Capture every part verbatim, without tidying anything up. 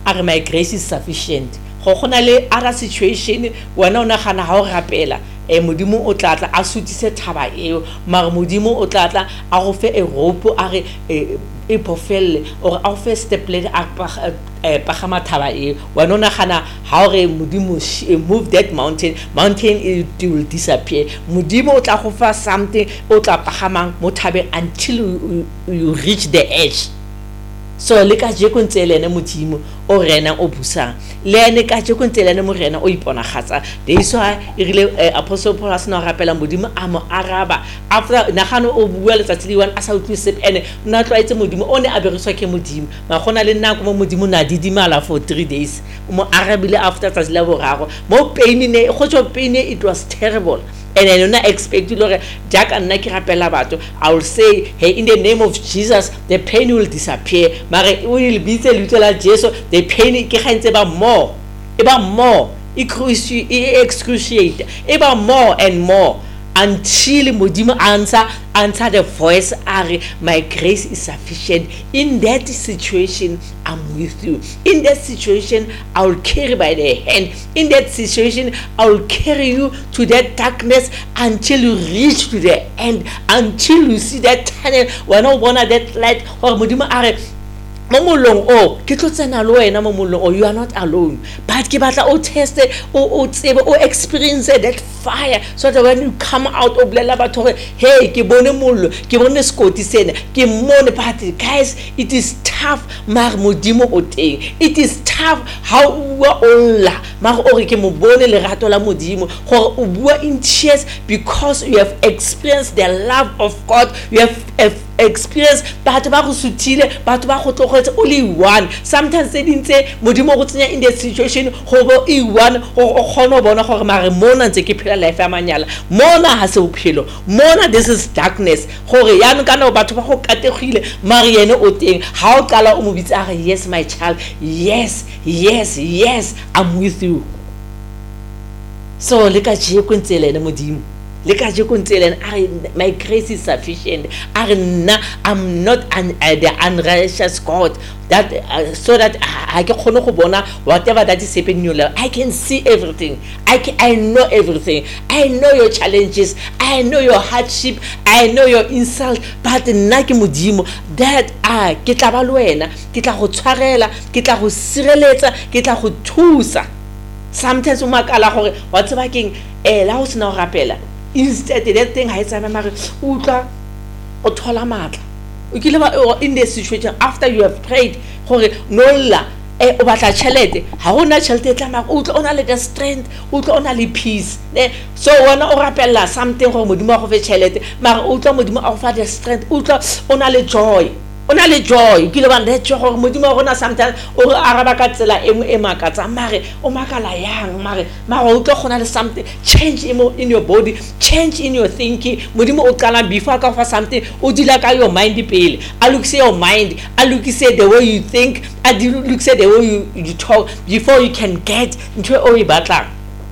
are my grace is sufficient go gona le other situation wena o nagana ha o rapela e modimo o tlatla a sutise thaba eo mara modimo o tlatla a go fe e rope a re e pofelle or a fe steplet a pagama thaba eo wena o nagana ha o re modimo move that mountain mountain it will disappear modimo o tla go fa something o tla pagamang mo thabeng until you, you reach the edge. So le ka je go ntselene modimo o rena o busang le ene ka je go ntselene mo rena o iponagatsa de iso a irile apostle Paul asna rapela modimo a mo araba after nagano o bua le tsatsili one asa utlwi sep ene na tloetse modimo o ne a bereswa ke modimo ma gona le nako mo modimo na didimala for three days mo arabile after tsatsili la boraro mo pain ne go tsho pain it was terrible. And I don't expect you to Jack and Naki rapela bato. I will say, hey, in the name of Jesus, the pain will disappear. Mare will be the little Jesus, the pain can't about more, about more, excruciate, about more and more. Until modimo answer answer the voice are my grace is sufficient. In that situation I'm with you. In that situation I will carry by the hand. In that situation I will carry you to that darkness until you reach to the end, until you see that tunnel when I wanna that light or modimo are Momolong oh ke tlotsena lo wena momolong oh you are not alone but ke batla o test o o tsebe o experience that fire so that when you come out of lela batho hey ke bone mollo ke bone skoti sena ke mone but guys it is tough mar modimo o teng it is tough how wa olla mar o re ke mo bone le rato la modimo gore o bua in tears because you have experienced the love of God. You have, have experienced batho ba go sutile batho ba go tlogetse only one. Sometimes they didn't say modimo go tsenya in the situation go bo e one go gona bona gore mare mona ntse ke phela life ya manyala mona ha se bophelo mona this is darkness gore yana kana batho ba go kategile mare yene o teng ha o qala o mo bitsa re yes my child yes yes yes I'm with you. So le ka je go ntselene modimo le ka je go ntselene my grace is sufficient are na I'm not an uh, the unrighteous God that uh, so that I can kgone go bona whatever that is happening in your life. I can see everything. I can, I know everything. I know your challenges. I know your hardship. I know your insult. But nna ke modimo that ah ke tla ba le wena ke tla go tshwarela ke tla go sireletsa ke tla go thusa. Sometimes o makala gore wa tseba keng eh la ho sena go rapela instead that thing ha e tsama mare utla o thola matla o kile ba in this situation after you have prayed gore no la eh o batla chelete ha hona chelete tla mara utla ona le the strength utla ona le peace ne so wena o rapella something gore modimo go fe chelete mara utla modimo a go fa the strength utla ona le joy ona le joy kile ba ndetse gore modimo gona sometimes o re araba ka tsela e mo e makatsa mare o makala yang mare mara o tlo gona le something change in your body, change in your thinking. Modimo o qala before ka fa something o dila ka your mind pele a look say your mind a look say the way you think a look say the way you, you talk before you can get into o e batlang.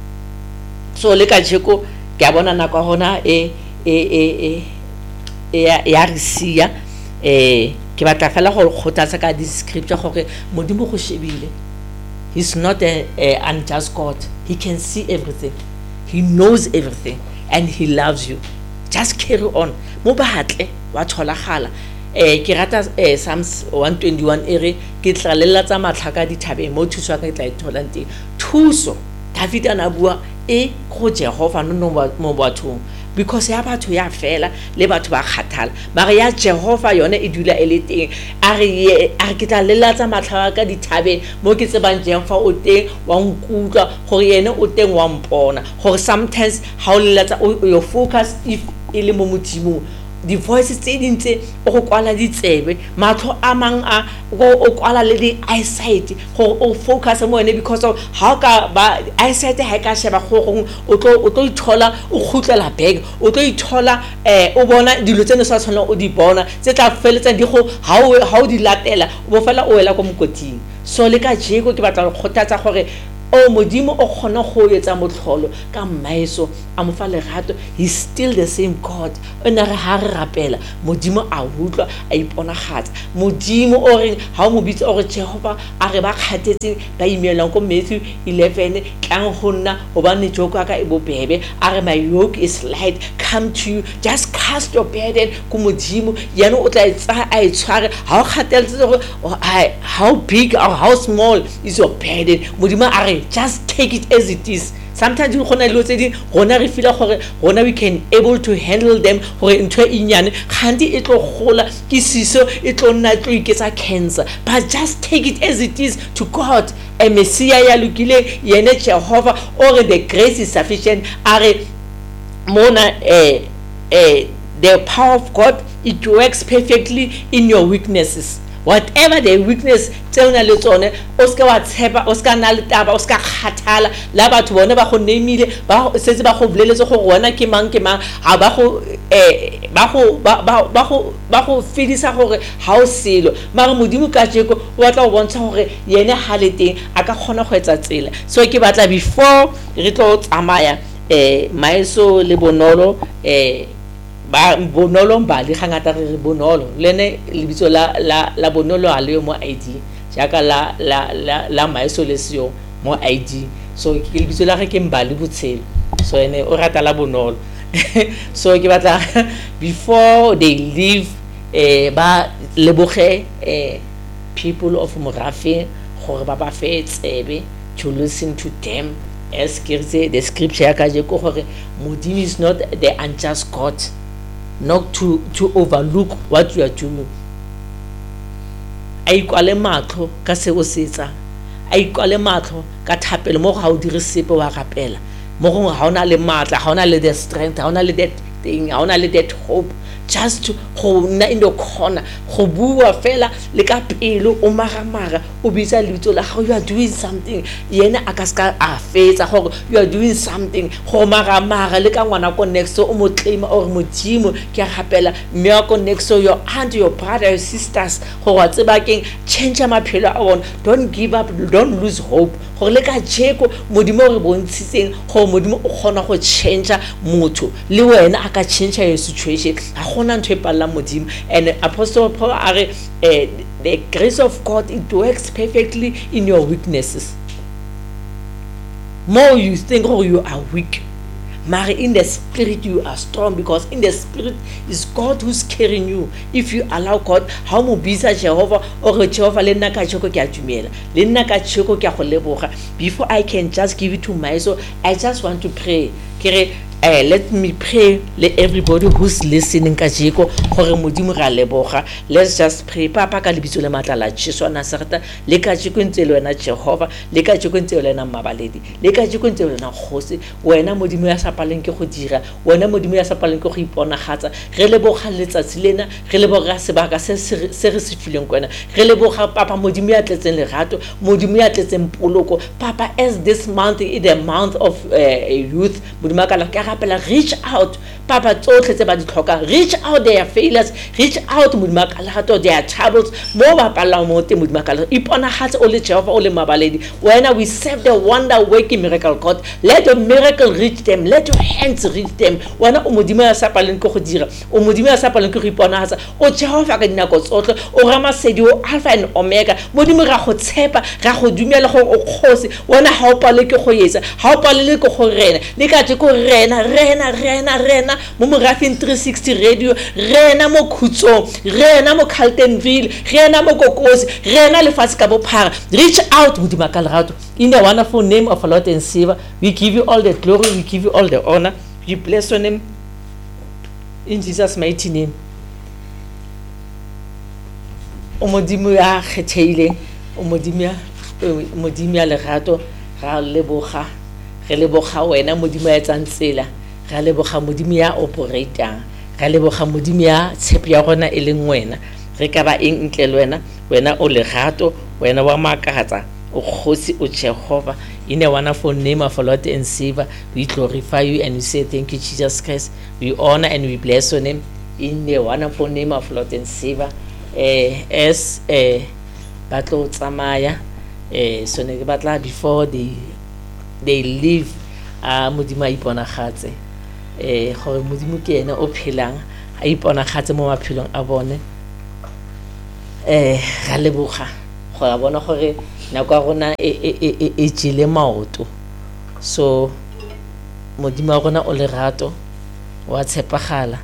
So le ka tsheko ke a bona nako hona e e e ya ya risia eh ke batla fela go khotsa ka this scripture gore modimo go shebile. He's not a, a unjust God. He can see everything. He knows everything and he loves you. Just carry on. Mo batle wa tholagala eh ke rata eh Psalms one twenty-one ere ke tlalela tsa matlhaka dithabeng mo thuso ka tla itholang teng. Thuso David ana bua e go Jehova no mo bathong because ya batho ya fela le batho ba khathala mara ya Jehova yone e dula ele teng a re a ke tla lelatsa matlhaka ka dithabeng mo ke tsebang Jehova o teng wa nkutla gore yene o teng wa mpona gore sometimes how lelatsa your focus if ile mo modimo the voices tse dintse o go kwala ditsebe matlo a mang a o kwala le di eyesight go o focus mo ene because of how ka ba eyesight ha ka sheba go go o tlo o tlo ithola o khutlela back o tlo ithola eh o bona dilo tseno sa tshwana o di bona tse tla feletsa di go ha o ha o di latela o bo fela o wela go mokoting. So le ka jeko ke batla go kgothatsa gore o modimo o kgona go etsa motlholo ka maeso a mo fa lerato. He's still the same God. O na re ha re rapela modimo a utlwa a iponagatsa. Modimo o re ha o mo bitsa o re Jehova a re ba kgatetse ba imelang ko Matthew eleven tlang go nna hobane joko ka e bobebe a re my yoke is light, come to you, just cast your burden ko modimo yena o tla etsa a itshware. Ha o kgatetse gore how big or how small is your burden, modimo a re just take it as it is. Sometimes we gonna lo tse di gona re feel gore gona we can able to handle them gore ntwe inyane khanti e tlo gola ke siso e tlo nna tlo iketsa cancer, but just take it as it is to God. A Messiah ya lukile yene Jehovah or the grace is sufficient. Are mona eh eh the power of God, it works perfectly in your weaknesses. Whatever the weakness tsena le tsone o ska wa tshepa o ska na le taba o ska khathala la batho bona ba go nemile ba setse ba go boleletse go rona ke mang ke mang ha ba go eh ba go ba ba go ba go fedisa gore ha o selo mara modimo ka jeko o batla go bontsha gore yene ha le teng a ka kgona go etsa tsela. So ke batla before re tlo tsamaya eh maeso le bonolo eh ba bonolo ba le gangata re bonolo lene lebitso la la la bonolo a le mo I D jaka la la la la maeso le seo mo I D. So ke lebitso la ge ke mbali botshelo so ene o rata la bonolo. So ke batla before they leave eh ba leboge eh people of Morafe gore ba ba fe tsebe to listen to them. As ke re the scripture ka je ko gore modimo is not the unjust God, not to to overlook what you are doing. A ikwale matlo ka se o setsa, a ikwale matlo ka thapelo mo ga o dire sepe wa rapela mo go ga ona le matla, ga ona le the strength, ga ona le that thing, ga ona le that hope, just to go na in the corner go bua fela le ka pelo o magamara o bitsa lebitso la go you are doing something yena a ka ska a fetsa go you are doing something go magamara le ka ngwana ko next o mo claim or modimo ke gapela me ya ko next your aunt, your brother, your sisters go wa tseba keng change maphelo a bona. Don't give up, don't lose hope go le ka jeko modimo re bontshitseng go modimo o kgona go change motho le wena a ka change your situation. And Apostle Paul are uh, the grace of God, it works perfectly in your weaknesses. More you think oh you are weak, but in the spirit you are strong, because in the spirit is God who's carrying you. If you allow God, how mu bisa Jehovah or Jehovah le nna ka tshoko ke a dumela le nna ka tshoko ke a go leboga. Before I can just give it to my soul, I just want to pray. Kere Uh, let me pray let everybody who's listening kajiko gore modimo ga leboga. Let's just pray. Papa ka lebitso le matla la Jesu wa Nazareta le ka jiko ntse le wena Jehova le ka jiko ntse le wena mabaledi le ka jiko ntse le wena kgosi wena modimo ya sa paleng ke go dira wena modimo ya sa paleng ke go iponagatsa re leboga letsatsi lena re leboga sebaka se se re se fileng kwena re leboga papa modimo ya tletseng lerato modimo ya tletseng poloko papa as this month in the month of uh, youth modimo ka la reach out papa tsotlhe tse ba di tlhoka reach out their failures reach out modimo ka la their troubles mo ba pala mo te modimo ka la iponagatse o le Jehova o le mabaledi wena we serve the wonder working miracle God. Let your miracle reach them, let your hands reach them wena o modimo ya sa paleng go dira o modimo ya sa paleng go iponagatsa o Jehova ka dinako tsotlhe o ramasedi o alpha and omega modimo ra go tshepa ra go dumela go o kgosi wena ha o pale ke go yetsa ha o pale le go go rena le ka tse go rena rena rena rena mo Morafe three sixty radio rena mo Khutso rena mo Carltonville rena mo Kokosi rena le fatse ka bophara. Reach out modimo ka lerato in the wonderful name of our Lord and Savior. We give you all the glory, we give you all the honor, we bless your name in Jesus mighty name. O modimo ya kgetheileng o modimo ya modimo ya lerato ga leboga re leboga wena modimo ya tsantsela ga leboga modimo ya operator ga leboga modimo ya tshepe ya gona e leng wena re ka ba eng ntle le wena wena o lerato wena wa makatsa o kgosi o Jehovah. In the wonderful name of our Lord and Savior, we glorify you and we say thank you Jesus Christ. We honor and we bless your name in the wonderful name of Lord and Savior. Eh, as eh batlo tsamaya eh so ne ke batla before they they leave a modimo a iponagatse eh gore modimo ke ene o phelang a iponagatse mo maphelong a bone eh ga leboga go a bona gore nako ya rona e e e jile maoto so modimo wa rona o lerato wa tshepagala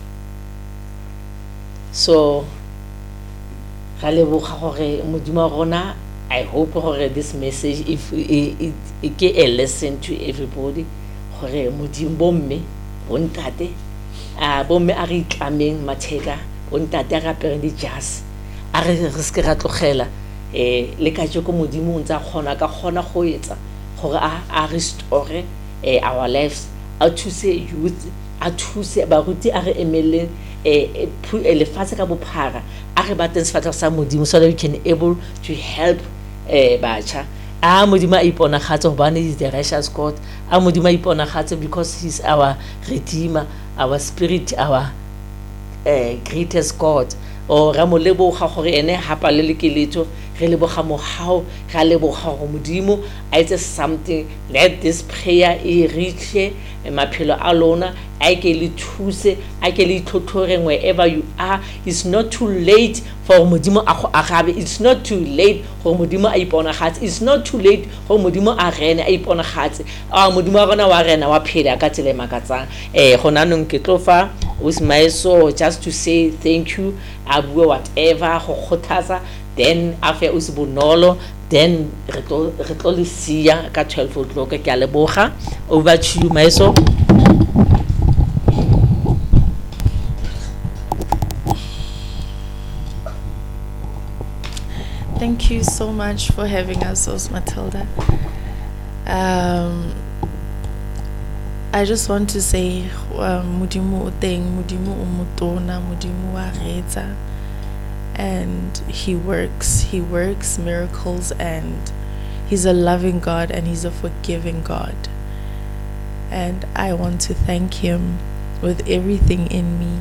so ga leboga gore modimo wa rona I hope gore this message if it, it ke a lesson to everybody gore modimo bomme bontate a bomme a re itlameng matheka bontate a rapere di jazz a re re se ra tlogela eh le ka tšo ko modimo o ntse a kgona ka kgona go etsa gore a a restore eh, our lives a thuse youth a thuse baruti a re emele eh lefatshe ka bophara a re bateng sefatlhego sa modimo so that we can able to help eh batjha a modimo a iponagatse gobane is the righteous God a modimo a iponagatse because he's our redeemer our spirit our uh, greatest God o ra mo leboga gore ene hapa le lekeletso re leboga mo how ga leboga go modimo a itse something let this prayer e reach maphelo a lona a ke le thuse a ke le tlhotlhoreng wherever you are it's not too late for modimo a go agabe it's not too late gore modimo a iponagatse it's not too late gore modimo a rene a iponagatse a modimo wa rona wa rena wa phela ka tsele makatsang eh gona nong ke tlofa with my soul just to say thank you a bua whatever go khothatsa then after o se bonolo then re tlo re tlo le sia ka twelve o'clock ke a leboga over to you my soul. Thank you so much for having us, Os Matilda. Um, I just want to say, Mudimu Oteng, Mudimu Umutona, Mudimu Areta, and He works. He works miracles, and He's a loving God, and He's a forgiving God. And I want to thank Him with everything in me.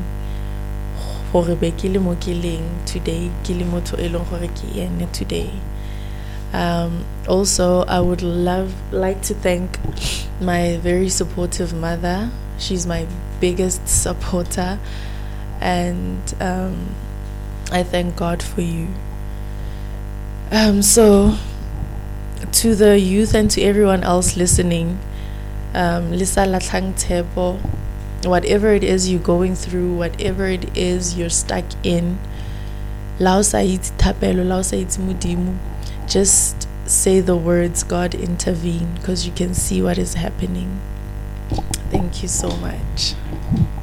Today, today. Um, also, I would love like to thank my very supportive mother. She's my biggest supporter, and um, I thank God for you. Um, so, to the youth and to everyone else listening, um, Lisa Latlang Tebo. Whatever it is you're going through, whatever it is you're stuck in, just say the words, God intervene, because you can see what is happening. Thank you so much.